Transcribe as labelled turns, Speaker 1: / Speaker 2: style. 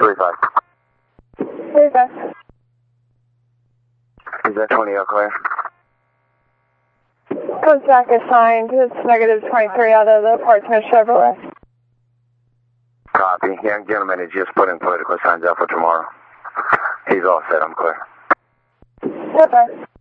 Speaker 1: 35.
Speaker 2: 35.
Speaker 1: Is that 20 out clear?
Speaker 2: Comes back assigned. It's negative 23 out of the Portsmouth Chevrolet.
Speaker 1: Copy. Young gentleman is just putting political signs out for tomorrow. He's all set. I'm clear.
Speaker 2: Okay.